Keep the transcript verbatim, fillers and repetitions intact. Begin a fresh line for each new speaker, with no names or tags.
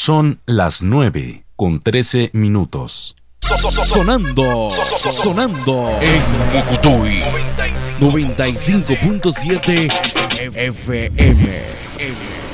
Son las nueve con trece minutos.
Sonando, sonando en Mucutuy noventa y cinco punto siete F M.